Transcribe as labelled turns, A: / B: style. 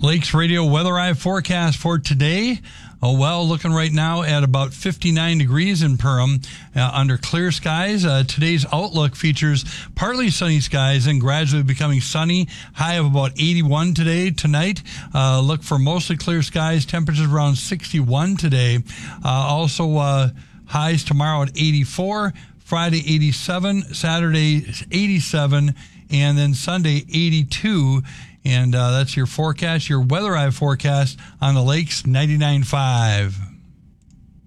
A: Lakes Radio Weather Eye forecast for today. Oh, well, looking right now at about 59 degrees in Perham under clear skies. Today's outlook features partly sunny skies and gradually becoming sunny. High of about 81 today. Tonight, look for mostly clear skies. Temperatures around 61 today. Also, highs tomorrow at 84. Friday, 87. Saturday, 87. And then Sunday, 82. And that's your forecast, your Weather Eye forecast on the Lakes 99.5.